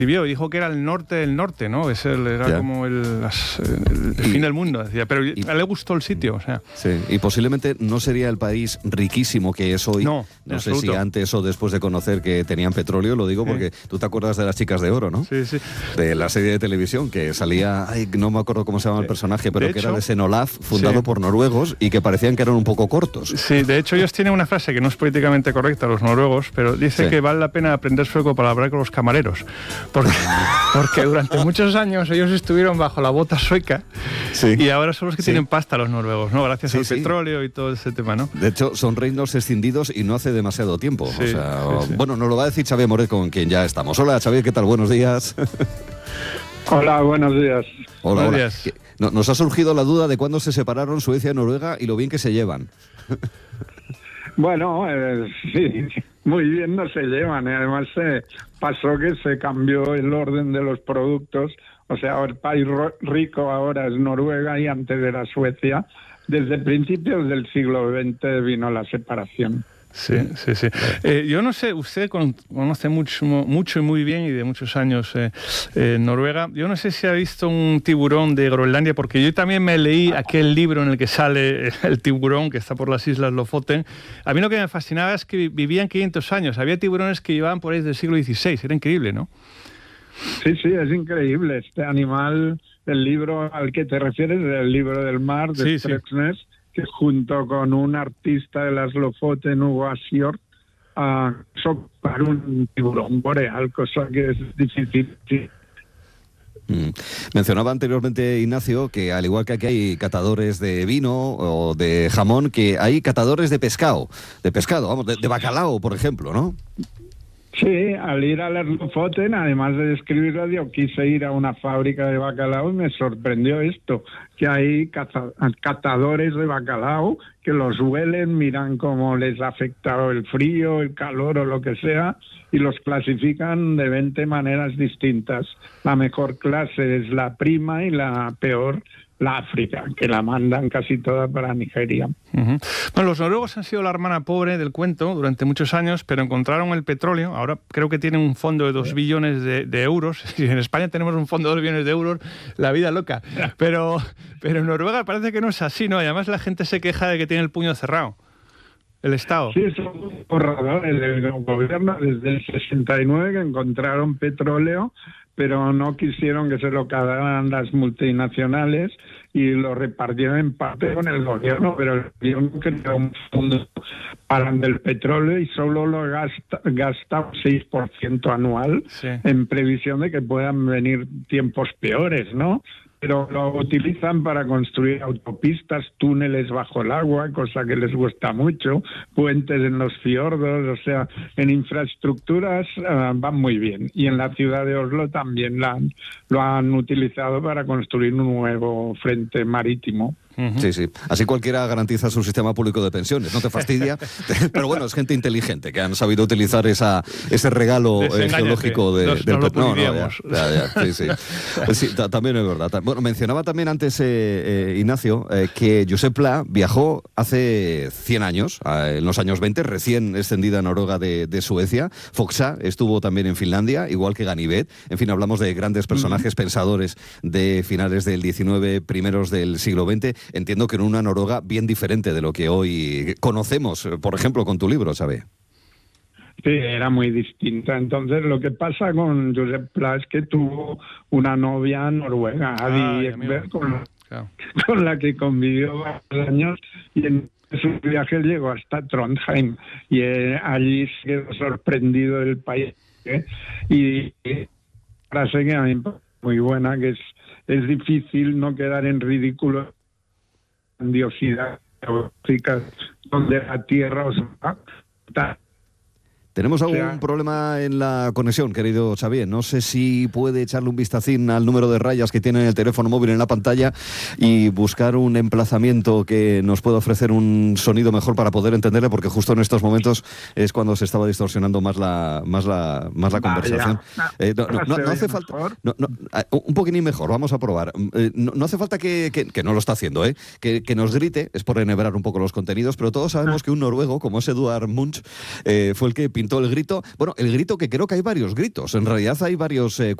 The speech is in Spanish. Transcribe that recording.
y dijo que era el norte del norte, ¿no? Era como el fin del mundo, decía. Pero a él le gustó el sitio, o sea. Sí, y posiblemente no sería el país riquísimo que es hoy. No sé si antes o después de conocer que tenían petróleo, lo digo porque tú te acuerdas de Las Chicas de Oro, ¿no? Sí, sí. De la serie de televisión que salía, no me acuerdo cómo se llama el personaje, pero que era de Senolaf, fundado por noruegos y que parecían que eran un poco cortos. Sí, de hecho ellos tienen una frase que no es políticamente correcta, los noruegos, pero dice que vale la pena aprender sueco para hablar con los camareros. Porque durante muchos años ellos estuvieron bajo la bota sueca y ahora son los que tienen pasta los noruegos, ¿no? Gracias al petróleo y todo ese tema, ¿no? De hecho, son reinos escindidos y no hace demasiado tiempo. Bueno, nos lo va a decir Xavier Moret, con quien ya estamos. Hola, Xavier, ¿qué tal? Buenos días. Hola, buenos días. Hola. Nos ha surgido la duda de cuándo se separaron Suecia y Noruega y lo bien que se llevan. Bueno, sí, muy bien no se llevan. Además, pasó que se cambió el orden de los productos. O sea, el país rico ahora es Noruega y antes era Suecia. Desde principios del siglo XX vino la separación. Sí. Yo no sé, usted conoce mucho y muy bien y de muchos años Noruega. Yo no sé si ha visto un tiburón de Groenlandia, porque yo también me leí aquel libro en el que sale el tiburón que está por las islas Lofoten. A mí lo que me fascinaba es que vivían 500 años. Había tiburones que llevaban por ahí del siglo XVI. Era increíble, ¿no? Sí, es increíble. Este animal, el libro al que te refieres, el libro del mar de Streksnes, que junto con un artista de las Lofoten, Hugo Asior, son para un tiburón boreal, cosa que es difícil. Mencionaba anteriormente Ignacio que al igual que aquí hay catadores de vino o de jamón, que hay catadores de pescado, vamos, de bacalao, por ejemplo, ¿no? Sí, al ir a las Lofoten, además de describirlo, yo quise ir a una fábrica de bacalao y me sorprendió esto, que hay catadores de bacalao que los huelen, miran cómo les ha afectado el frío, el calor o lo que sea, y los clasifican de 20 maneras distintas. La mejor clase es la prima y la peor la África, que la mandan casi toda para Nigeria. Bueno, los noruegos han sido la hermana pobre del cuento durante muchos años, pero encontraron el petróleo. Ahora creo que tienen un fondo de 2 billones de euros. Si en España tenemos un fondo de 2 billones de euros, la vida loca. Pero en Noruega parece que no es así, ¿no? Y además la gente se queja de que tiene el puño cerrado. El Estado. Sí, son borradores del gobierno desde el 69 que encontraron petróleo, pero no quisieron que se lo quedaran las multinacionales y lo repartieron en parte con el gobierno, pero el gobierno creó un fondo para el petróleo y solo lo gasta un 6% anual en previsión de que puedan venir tiempos peores, ¿no? Pero lo utilizan para construir autopistas, túneles bajo el agua, cosa que les gusta mucho, puentes en los fiordos, o sea, en infraestructuras van muy bien. Y en la ciudad de Oslo también lo han utilizado para construir un nuevo frente marítimo. Sí. Así cualquiera garantiza su sistema público de pensiones. No te fastidia, pero bueno, es gente inteligente que han sabido utilizar ese regalo geológico del petróleo. Sí, también es verdad. Bueno, mencionaba también antes Ignacio que Josep Pla viajó hace 100 años, en los años 20, recién extendida Noruega de Suecia. Foxa estuvo también en Finlandia, igual que Ganivet. En fin, hablamos de grandes personajes pensadores de finales del 19, primeros del siglo XX. Entiendo que en una Noruega bien diferente de lo que hoy conocemos, por ejemplo, con tu libro, ¿sabes? Sí, era muy distinta. Entonces, lo que pasa con Josep Pla es que tuvo una novia noruega, Adi Ekberg, con la que convivió varios años, y en su viaje llegó hasta Trondheim, y allí se quedó sorprendido del país. Y frase que a mí me parece muy buena, que es difícil no quedar en ridículo grandiosidad geográfica donde la Tierra os va a... Tenemos algún problema en la conexión, querido Xavier. No sé si puede echarle un vistacín al número de rayas que tiene en el teléfono móvil en la pantalla y buscar un emplazamiento que nos pueda ofrecer un sonido mejor para poder entenderle, porque justo en estos momentos es cuando se estaba distorsionando más la conversación. No hace falta... un poquitín mejor, vamos a probar. No hace falta que no lo está haciendo, que nos grite, es por enhebrar un poco los contenidos, pero todos sabemos que un noruego, como es Edvard Munch, fue el que pintó el grito. Bueno, el grito que creo que hay varios gritos. En realidad hay varios